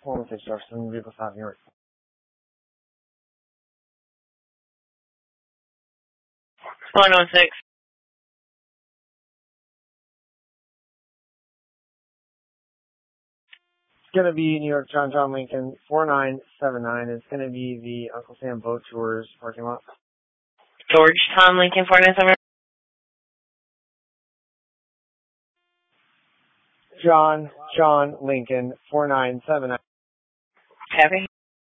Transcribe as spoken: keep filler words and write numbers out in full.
four one six Jefferson, vehicle stop New York. one one six. It's going to be New York John John Lincoln four nine seven nine. It's going to be the Uncle Sam Boat Tours parking lot. George Tom Lincoln four nine seven. John John Lincoln four nine seven nine. Copy.